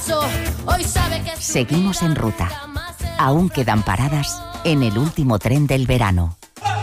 Seguimos en ruta. Aún quedan paradas en el último tren del verano.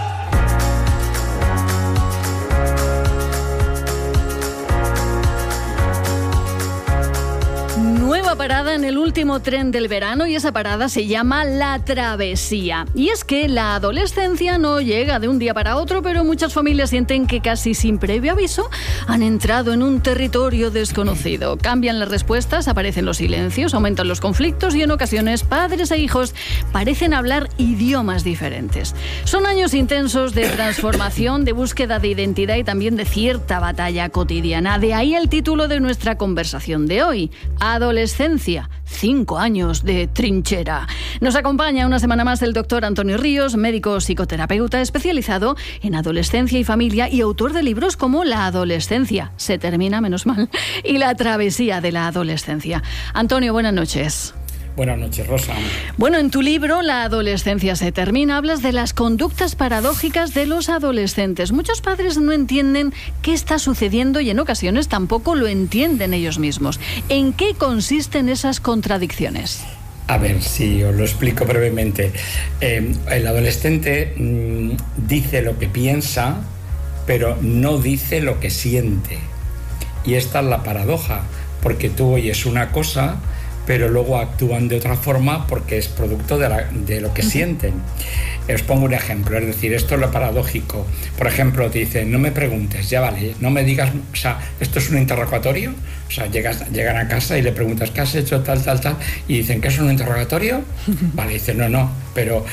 Nueva parada en el último tren del verano, y esa parada se llama La Travesía. Y es que la adolescencia no llega de un día para otro, pero muchas familias sienten que casi sin previo aviso han entrado en un territorio desconocido. Cambian las respuestas, aparecen los silencios, aumentan los conflictos y en ocasiones padres e hijos parecen hablar idiomas diferentes. Son años intensos de transformación, de búsqueda de identidad y también de cierta batalla cotidiana. De ahí el título de nuestra conversación de hoy: Adolescencia, 5 años de trinchera. Nos acompaña una semana más el doctor Antonio Ríos, médico psicoterapeuta especializado en adolescencia y familia y autor de libros como La adolescencia se termina, menos mal, y La travesía de la adolescencia. Antonio, buenas noches. Buenas noches, Rosa. Bueno, en tu libro La adolescencia se termina hablas de las conductas paradójicas de los adolescentes. Muchos padres no entienden qué está sucediendo y en ocasiones tampoco lo entienden ellos mismos. ¿En qué consisten esas contradicciones? A ver, si os lo explico brevemente. El adolescente dice lo que piensa, pero no dice lo que siente. Y esta es la paradoja, porque tú oyes una cosa, pero luego actúan de otra forma porque es producto de lo que sienten. Os pongo un ejemplo, es decir, esto es lo paradójico. Por ejemplo, te dicen, no me preguntes, ya vale, no me digas, o sea, esto es un interrogatorio, o sea, llegan a casa y le preguntas, ¿qué has hecho, tal, y dicen, ¿qué es un interrogatorio? Vale, dice, no, pero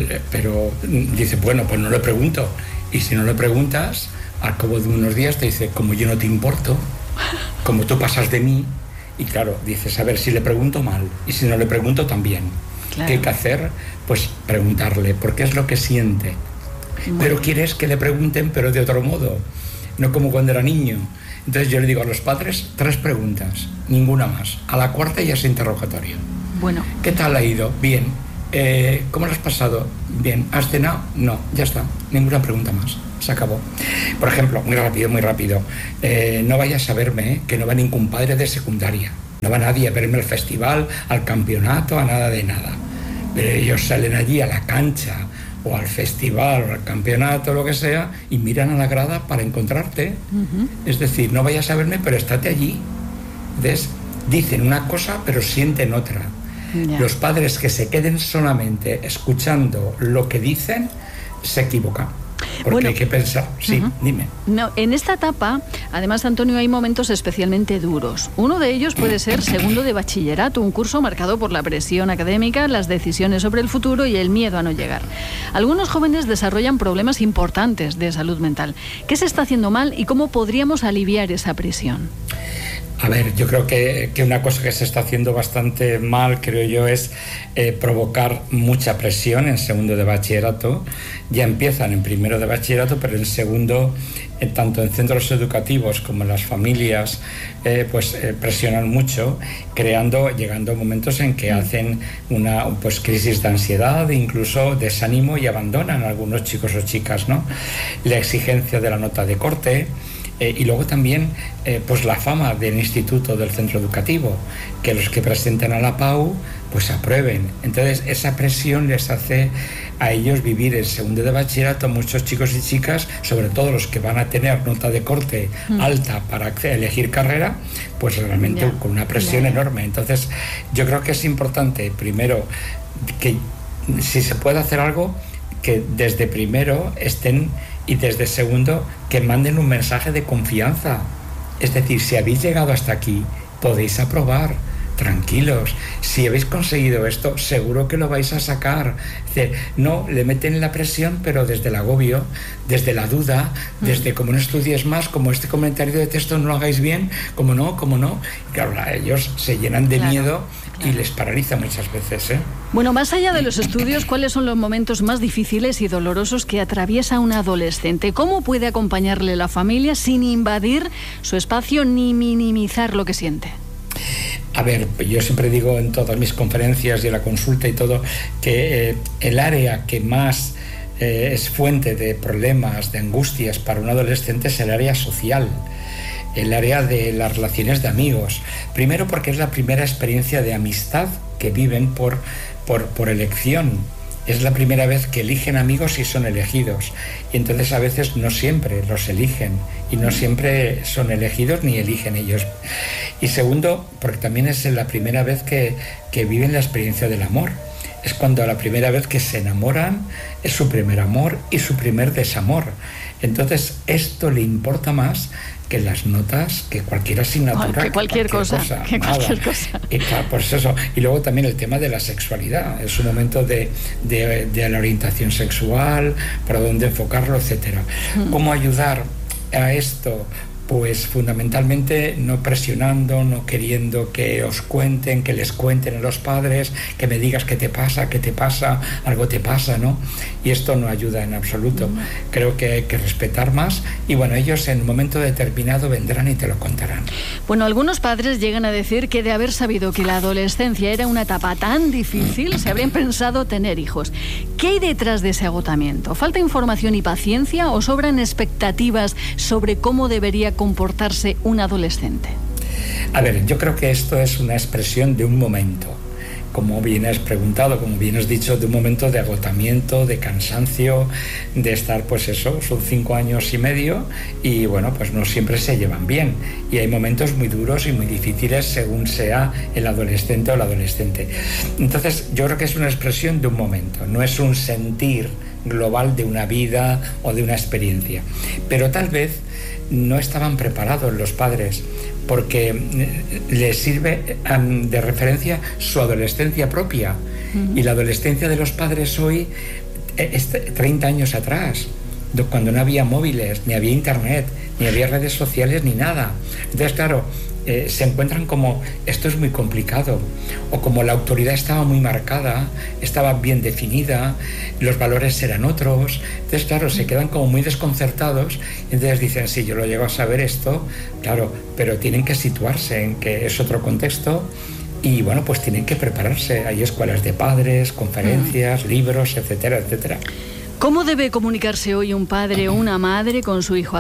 dice, bueno, pues no le pregunto. Y si no le preguntas, al cabo de unos días te dice, como yo no te importo, como tú pasas de mí. Y claro, dices, a ver, si le pregunto mal, y si no le pregunto también. Claro. ¿Qué hay que hacer? Pues preguntarle, porque es lo que siente. Bueno. Pero quieres que le pregunten, pero de otro modo, no como cuando era niño. Entonces yo le digo a los padres, 3 preguntas, ninguna más. A la cuarta ya es interrogatorio. Bueno. ¿Qué tal ha ido? Bien. ¿Cómo lo has pasado? Bien. ¿Has cenado? No, ya está. Ninguna pregunta más. Se acabó. Por ejemplo, muy rápido. No vayas a verme, que no va ningún padre de secundaria. No va nadie a verme al festival, al campeonato, a nada de nada. Pero ellos salen allí a la cancha, o al festival, o al campeonato, lo que sea, y miran a la grada para encontrarte. Uh-huh. Es decir, no vayas a verme, pero estate allí. ¿Ves? Dicen una cosa, pero sienten otra. Yeah. Los padres que se queden solamente escuchando lo que dicen, se equivocan. Porque bueno, hay que pensar. Sí, dime. No, en esta etapa, además, Antonio, hay momentos especialmente duros. Uno de ellos puede ser segundo de bachillerato, un curso marcado por la presión académica, las decisiones sobre el futuro y el miedo a no llegar. Algunos jóvenes desarrollan problemas importantes de salud mental. ¿Qué se está haciendo mal y cómo podríamos aliviar esa presión? A ver, yo creo que una cosa que se está haciendo bastante mal, creo yo, es provocar mucha presión en segundo de bachillerato. Ya empiezan en primero de bachillerato, pero en segundo, tanto en centros educativos como en las familias, presionan mucho, llegando a momentos en que hacen una crisis de ansiedad, incluso desánimo, y abandonan a algunos chicos o chicas, ¿no? La exigencia de la nota de corte. Y luego también la fama del instituto, del centro educativo, que los que presentan a la PAU pues aprueben. Entonces esa presión les hace a ellos vivir en segundo de bachillerato, muchos chicos y chicas, sobre todo los que van a tener nota de corte alta para elegir carrera, pues realmente con una presión enorme. Entonces yo creo que es importante, primero, que si se puede hacer algo, que desde primero estén, y desde segundo, que manden un mensaje de confianza. Es decir, si habéis llegado hasta aquí, podéis aprobar, tranquilos. Si habéis conseguido esto, seguro que lo vais a sacar. Es decir, no, le meten la presión, pero desde el agobio, desde la duda, desde como no estudies más, como este comentario de texto no lo hagáis bien, como no. Y claro, ellos se llenan de miedo y les paraliza muchas veces, ¿eh? Bueno, más allá de los estudios, ¿cuáles son los momentos más difíciles y dolorosos que atraviesa un adolescente? ¿Cómo puede acompañarle la familia sin invadir su espacio ni minimizar lo que siente? A ver, yo siempre digo en todas mis conferencias y en la consulta y todo, que el área que más es fuente de problemas, de angustias para un adolescente es el área social. el área de las relaciones de amigos. Primero porque es la primera experiencia de amistad que viven por elección. Es la primera vez que eligen amigos y son elegidos. Y entonces a veces no siempre los eligen y no siempre son elegidos ni eligen ellos. Y segundo, porque también es la primera vez que viven la experiencia del amor. Es cuando la primera vez que se enamoran es su primer amor y su primer desamor. Entonces esto le importa más que las notas, que cualquier asignatura, que cualquier cosa. Y claro, pues eso. Y luego también el tema de la sexualidad. Es un momento de la orientación sexual, para dónde enfocarlo, etcétera. ¿Cómo ayudar a esto? Pues fundamentalmente no presionando, no queriendo que os cuenten, que les cuenten a los padres, que me digas qué te pasa, algo te pasa, ¿no? Y esto no ayuda en absoluto. Creo que hay que respetar más y bueno, ellos en un momento determinado vendrán y te lo contarán. Bueno, algunos padres llegan a decir que de haber sabido que la adolescencia era una etapa tan difícil, se habrían pensado tener hijos. ¿Qué hay detrás de ese agotamiento? ¿Falta información y paciencia o sobran expectativas sobre cómo debería comportarse un adolescente? A ver, yo creo que esto es una expresión de un momento, como bien has preguntado, como bien has dicho, de un momento de agotamiento, de cansancio, de estar, pues eso, son 5 años y medio y bueno, pues no siempre se llevan bien y hay momentos muy duros y muy difíciles según sea el adolescente o la adolescente. Entonces yo creo que es una expresión de un momento, no es un sentir global de una vida o de una experiencia, pero tal vez no estaban preparados los padres porque les sirve de referencia su adolescencia propia. Y la adolescencia de los padres hoy es 30 años atrás, cuando no había móviles, ni había internet, ni había redes sociales, ni nada. Entonces, claro, se encuentran como esto es muy complicado, o como la autoridad estaba muy marcada, estaba bien definida, los valores eran otros. Entonces, claro, se quedan como muy desconcertados y entonces dicen, sí, yo lo llego a saber esto, claro, pero tienen que situarse en que es otro contexto y bueno, pues tienen que prepararse. Hay escuelas de padres, conferencias, libros, etcétera, etcétera. ¿Cómo debe comunicarse hoy un padre o una madre con su hijo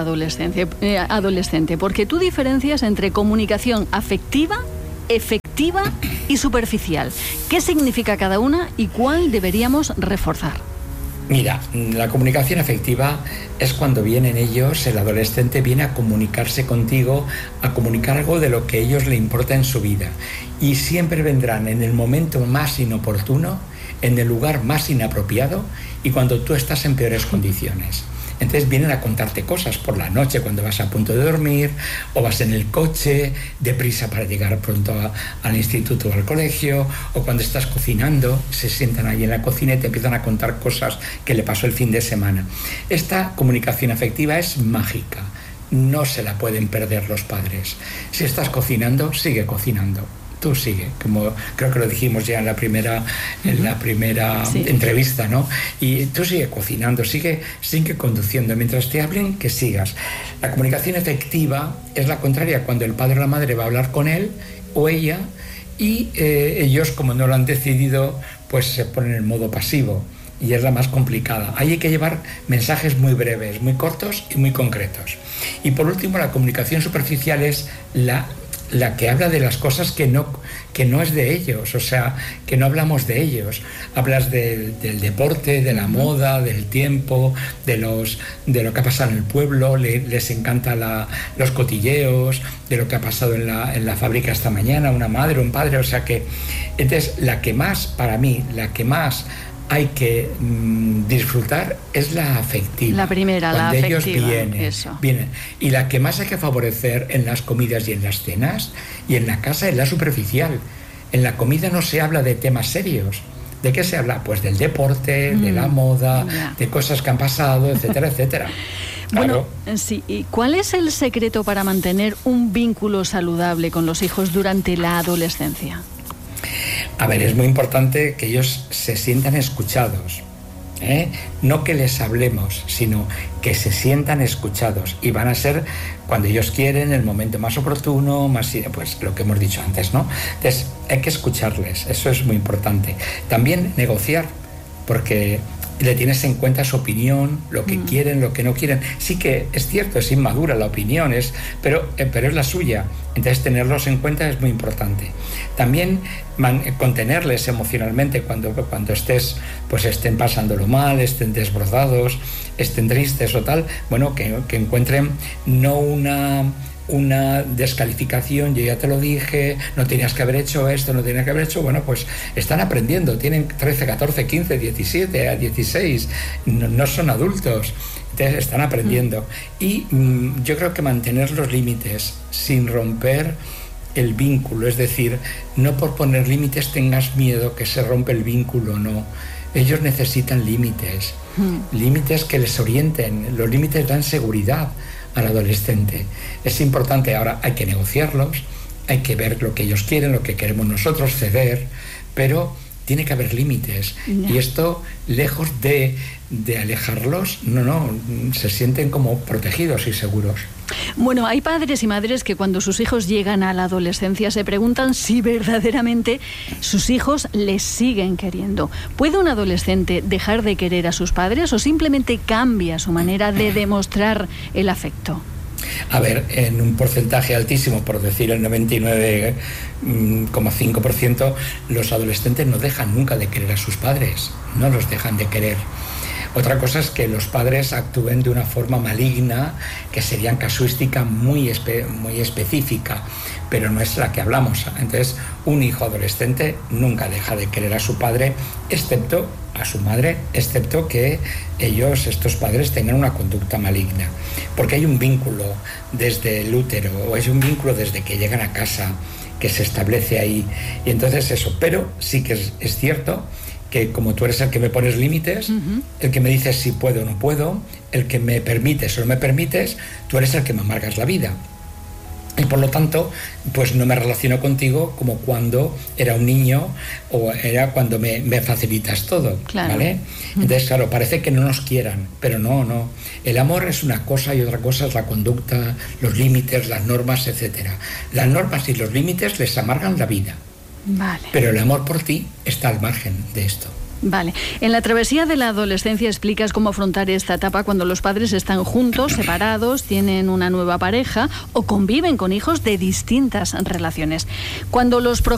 adolescente? Porque tú diferencias entre comunicación afectiva, efectiva y superficial. ¿Qué significa cada una y cuál deberíamos reforzar? Mira, la comunicación afectiva es cuando vienen ellos, el adolescente viene a comunicarse contigo, a comunicar algo de lo que a ellos le importa en su vida. Y siempre vendrán en el momento más inoportuno, en el lugar más inapropiado y cuando tú estás en peores condiciones. Entonces vienen a contarte cosas por la noche cuando vas a punto de dormir o vas en el coche deprisa para llegar pronto al instituto o al colegio, o cuando estás cocinando, se sientan ahí en la cocina y te empiezan a contar cosas que le pasó el fin de semana. Esta comunicación afectiva es mágica, no se la pueden perder los padres. Si estás cocinando, sigue cocinando. Tú sigue, como creo que lo dijimos ya en la primera sí, entrevista, ¿no? Y tú sigue cocinando, sigue conduciendo. Mientras te hablen, que sigas. La comunicación efectiva es la contraria, cuando el padre o la madre va a hablar con él o ella y ellos, como no lo han decidido, pues se ponen en modo pasivo. Y es la más complicada. Ahí hay que llevar mensajes muy breves, muy cortos y muy concretos. Y por último, la comunicación superficial es la que habla de las cosas que no es de ellos, o sea, que no hablamos de ellos. Hablas del deporte, de la moda, del tiempo, de lo que ha pasado en el pueblo, les encanta los cotilleos, de lo que ha pasado en la fábrica esta mañana, una madre, un padre, o sea que... Entonces, para mí, la que más hay que disfrutar es la afectiva. La primera, cuando la afectiva. Ellos vienen. Y la que más hay que favorecer en las comidas y en las cenas y en la casa es la superficial. En la comida no se habla de temas serios. ¿De qué se habla? Pues del deporte, de la moda, de cosas que han pasado, etcétera, etcétera. Bueno, sí. ¿Y cuál es el secreto para mantener un vínculo saludable con los hijos durante la adolescencia? A ver, es muy importante que ellos se sientan escuchados, no que les hablemos, sino que se sientan escuchados, y van a ser cuando ellos quieren, el momento más oportuno, pues lo que hemos dicho antes, ¿no? Entonces hay que escucharles, eso es muy importante. También negociar, porque le tienes en cuenta su opinión, lo que quieren, lo que no quieren. Sí que es cierto, es inmadura la opinión, pero es la suya. Entonces tenerlos en cuenta es muy importante. También contenerles emocionalmente cuando estén pasándolo mal, estén desbordados, estén tristes o tal. Bueno, que encuentren no una descalificación, yo ya te lo dije, no tenías que haber hecho esto, no tenías que haber hecho, bueno, pues están aprendiendo, tienen 13, 14, 15, 17, 16, no son adultos, entonces están aprendiendo. Y yo creo que mantener los límites sin romper el vínculo, es decir, no por poner límites tengas miedo que se rompe el vínculo, no. Ellos necesitan límites, límites que les orienten, los límites dan seguridad al adolescente. Es importante, ahora hay que negociarlos, hay que ver lo que ellos quieren, lo que queremos nosotros, ceder, pero tiene que haber límites. Y esto, lejos de alejarlos, no, se sienten como protegidos y seguros. Bueno, hay padres y madres que cuando sus hijos llegan a la adolescencia se preguntan si verdaderamente sus hijos les siguen queriendo. ¿Puede un adolescente dejar de querer a sus padres o simplemente cambia su manera de demostrar el afecto? A ver, en un porcentaje altísimo, por decir el 99,5%, los adolescentes no dejan nunca de querer a sus padres, no los dejan de querer. Otra cosa es que los padres actúen de una forma maligna, que sería casuística muy específica, pero no es la que hablamos. Entonces, un hijo adolescente nunca deja de querer a su padre, excepto a su madre, excepto que estos padres, tengan una conducta maligna. Porque hay un vínculo desde el útero, o hay un vínculo desde que llegan a casa, que se establece ahí. Y entonces eso, pero sí que es cierto que como tú eres el que me pones límites, el que me dices si puedo o no puedo, el que me permites o no me permites, tú eres el que me amargas la vida. Y por lo tanto, pues no me relaciono contigo como cuando era un niño o era cuando me facilitas todo, claro. ¿Vale? Entonces, claro, parece que no nos quieran, pero no. El amor es una cosa y otra cosa es la conducta, los límites, las normas, etcétera. Las normas y los límites les amargan la vida. Vale. Pero el amor por ti está al margen de esto. Vale. En la travesía de la adolescencia explicas cómo afrontar esta etapa cuando los padres están juntos, separados, tienen una nueva pareja o conviven con hijos de distintas relaciones. Cuando los